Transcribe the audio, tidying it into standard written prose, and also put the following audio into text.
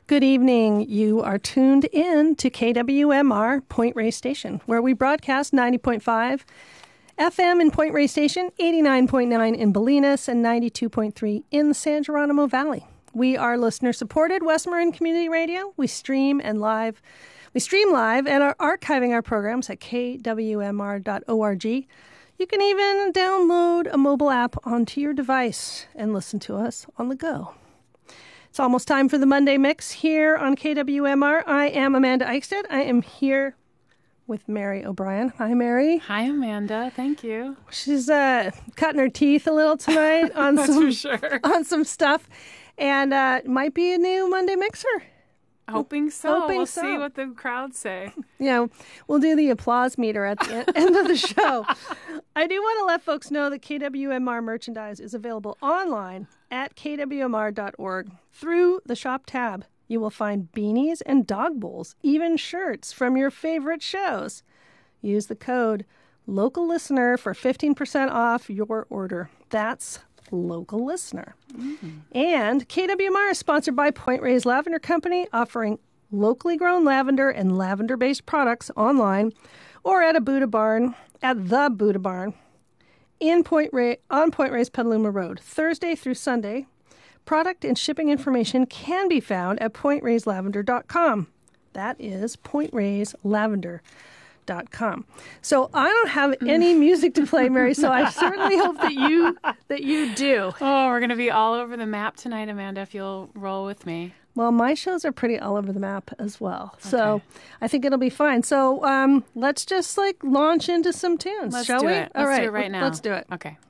Good evening. You are tuned in to KWMR Point Reyes Station, where we broadcast 90.5 FM in Point Reyes Station, 89.9 in Bolinas, and 92.3 in the San Geronimo Valley. We are listener-supported West Marin Community Radio. We stream live and are archiving our programs at kwmr.org. You can even download a mobile app onto your device and listen to us on the go. It's almost time for the Monday Mix here on KWMR. I am Amanda Eichstedt. I am here with Mary O'Brien. Hi, Mary. Hi, Amanda. Thank you. She's cutting her teeth a little tonight on That's some for sure. on some stuff, and might be a new Monday Mixer. Hoping so. We'll so. see what the crowds say. We'll do the applause meter at the end of the show. I do want to let folks know that KWMR merchandise is available online at kwmr.org. Through the shop tab, you will find beanies and dog bowls, even shirts from your favorite shows. Use the code LOCALLISTENER for 15% off your order. That's Local Listener. Mm-hmm. And KWMR is sponsored by Point Reyes Lavender Company, offering locally grown lavender and lavender-based products online or at the Buddha Barn on Point Reyes Petaluma Road, Thursday through Sunday. Product and shipping information can be found at pointreyeslavender.com. That is pointreyeslavender.com. So I don't have any music to play, Mary, so I certainly hope that you do. Oh, we're going to be all over the map tonight, Amanda, if you'll roll with me. Well, my shows are pretty all over the map as well. So okay. I think it'll be fine. So let's just launch into some tunes, shall we? Let's do it right now. Let's do it. Okay.